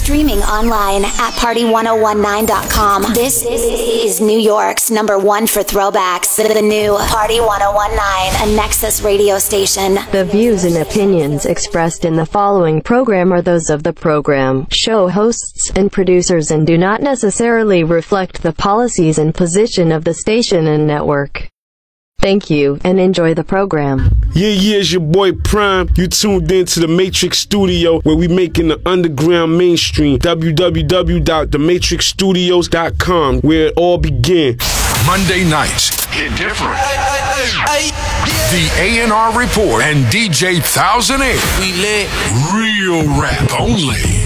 Streaming online at party1019.com. This is New York's #1 for throwbacks. The new Party 1019, a Nexus radio station. The views and opinions expressed in the following program are those of the program, show hosts, and producers and do not necessarily reflect the policies and position of the station and network. Thank you, and enjoy the program. Yeah, it's your boy Prime. You tuned in to the Matrix Studio, where we making the underground mainstream. www.thematrixstudios.com, where it all began. Monday nights hit different. The A&R Report and DJ 1008. We lit. Real rap only.